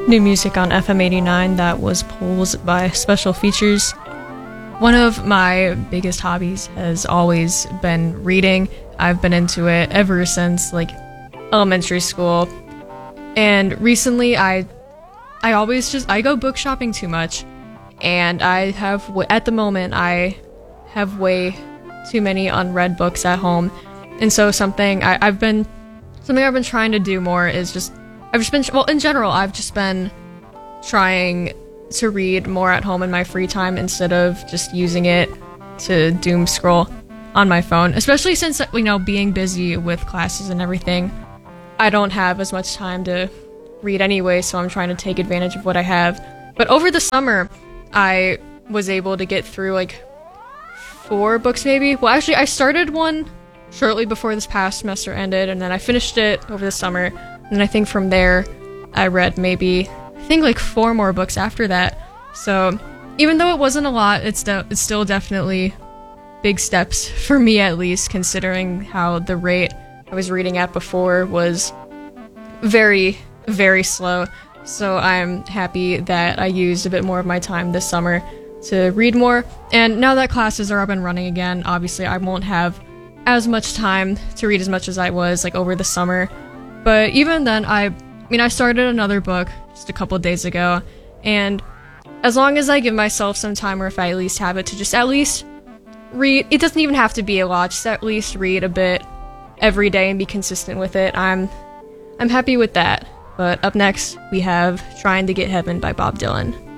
New music on FM 89, that was Poles by Special Features. One of my biggest hobbies has always been reading. I've been into it ever since like elementary school. And recently I go book shopping too much, and at the moment I have way too many unread books at home. And so something I've been trying to do more is in general, I've just been trying to read more at home in my free time instead of just using it to doom scroll on my phone, especially since, being busy with classes and everything, I don't have as much time to read anyway, so I'm trying to take advantage of what I have. But over the summer, I was able to get through like 4 books maybe. Well, actually, I started one shortly before this past semester ended, and then I finished it over the summer. And I think from there, I read like 4 more books after that. So even though it wasn't a lot, it's still definitely big steps for me, at least, considering how the rate I was reading at before was very, very slow. So I'm happy that I used a bit more of my time this summer to read more. And now that classes are up and running again, obviously I won't have as much time to read as much as I was like over the summer. But even then, I started another book just a couple of days ago, and as long as I give myself some time, or if I at least have it to just at least read, it doesn't even have to be a lot, just at least read a bit every day and be consistent with it, I'm happy with that. But up next, we have Trying to Get Heaven by Bob Dylan.